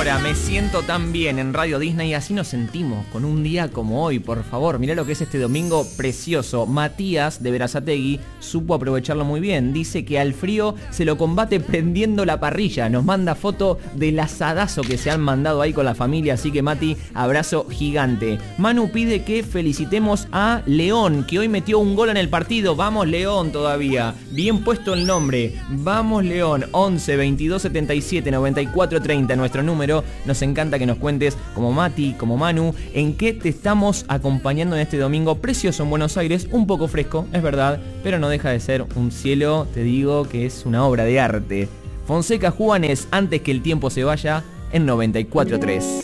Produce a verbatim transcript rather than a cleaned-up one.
hora, me siento tan bien en Radio Disney, así nos sentimos con un día como hoy, por favor, mirá lo que es este domingo precioso. Matías de Berazategui supo aprovecharlo muy bien, dice que al frío se lo combate prendiendo la parrilla, nos manda foto del asadazo que se han mandado ahí con la familia, así que Mati, abrazo gigante. Manu pide que felicitemos a León, que hoy metió un gol en el partido, vamos León todavía, bien puesto el nombre, vamos León, once, veintidós, setenta y siete, noventa y cuatro, treinta, nuestro número. Nos encanta que nos cuentes, como Mati, como Manu, en qué te estamos acompañando en este domingo precioso en Buenos Aires, un poco fresco, es verdad, pero no deja de ser un cielo, te digo, que es una obra de arte. Fonseca Juanes, antes que el tiempo se vaya, en noventa y cuatro tres.